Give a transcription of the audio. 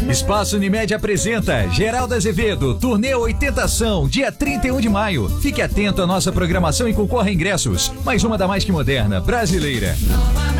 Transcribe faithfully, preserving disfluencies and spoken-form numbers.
Espaço Unimed apresenta Geraldo Azevedo, turnê oitentação, dia trinta e um de maio. Fique atento à nossa programação e concorra a ingressos. Mais uma da mais que moderna, brasileira.